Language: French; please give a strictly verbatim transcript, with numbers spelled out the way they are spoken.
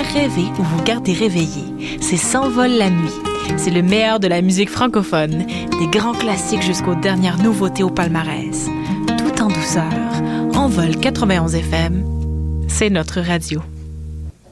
rêver ou vous garder réveillé. C'est S'envole la nuit. C'est le meilleur de la musique francophone, des grands classiques jusqu'aux dernières nouveautés au palmarès. Tout en douceur. Envol quatre-vingt-onze F M, c'est notre radio.